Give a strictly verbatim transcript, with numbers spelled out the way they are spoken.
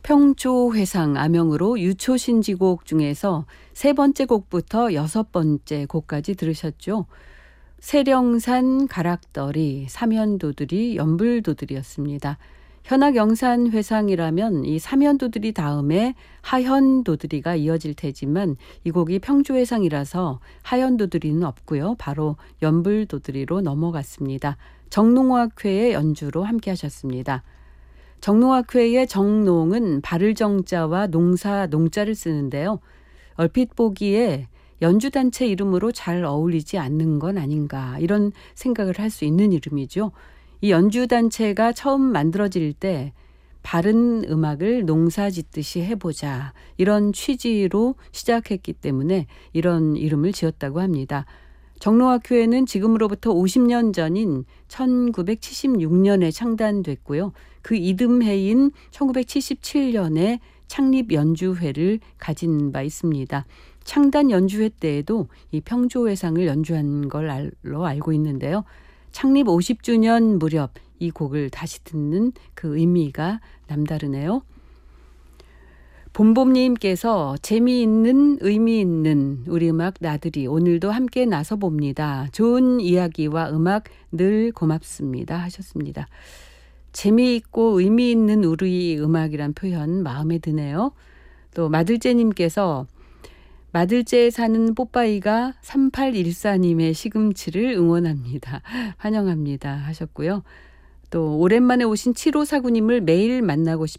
평조회상 암영으로 유초신지곡 중에서 세 번째 곡부터 여섯 번째 곡까지 들으셨죠. 세령산, 가락더리, 사면도들이, 연불도들이었습니다. 현악영산회상이라면 이 사면도들이 다음에 하현도들이가 이어질 테지만 이 곡이 평조회상이라서 하현도들이는 없고요. 바로 연불도들이로 넘어갔습니다. 정농화쾌의 연주로 함께 하셨습니다. 정농화쾌의 정농은 바를 정자와 농사 농자를 쓰는데요. 얼핏 보기에 연주단체 이름으로 잘 어울리지 않는 건 아닌가 이런 생각을 할 수 있는 이름이죠. 이 연주단체가 처음 만들어질 때 바른 음악을 농사 짓듯이 해보자 이런 취지로 시작했기 때문에 이런 이름을 지었다고 합니다. 정농화쾌는 지금으로부터 오십 년 전인 천구백칠십육 년에 창단됐고요. 그 이듬해인 천구백칠십칠 년에 창립연주회를 가진 바 있습니다. 창단 연주회 때에도 이 평조회상을 연주한 걸로 알고 있는데요. 창립 오십 주년 무렵 이 곡을 다시 듣는 그 의미가 남다르네요. 봄봄님께서 재미있는 의미 있는 우리 음악 나들이 오늘도 함께 나서 봅니다. 좋은 이야기와 음악 늘 고맙습니다 하셨습니다. 재미있고 의미 있는 우리 음악이란 표현 마음에 드네요. 또 마들째님께서 마들째에 사는 뽀빠이가 삼팔일사님의 시금치를 응원합니다. 환영합니다 하셨고요. 또 오랜만에 오신 칠오사구님을 매일 만나고 싶